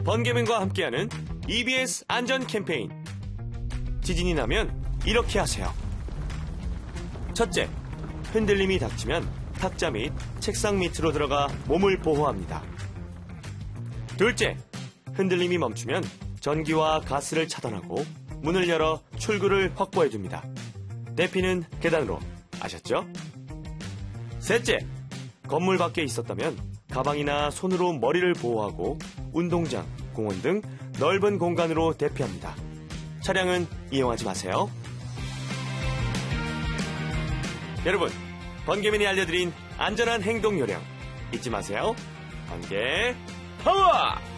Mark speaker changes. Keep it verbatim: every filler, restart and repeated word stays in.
Speaker 1: 번개맨과 함께하는 이비에스 안전 캠페인. 지진이 나면 이렇게 하세요. 첫째, 흔들림이 닥치면 탁자 및 책상 밑으로 들어가 몸을 보호합니다. 둘째, 흔들림이 멈추면 전기와 가스를 차단하고 문을 열어 출구를 확보해줍니다. 대피는 계단으로. 아셨죠? 셋째, 건물 밖에 있었다면 가방이나 손으로 머리를 보호하고 운동장, 공원 등 넓은 공간으로 대피합니다. 차량은 이용하지 마세요. 여러분, 번개맨이 알려드린 안전한 행동 요령 잊지 마세요. 번개 파워!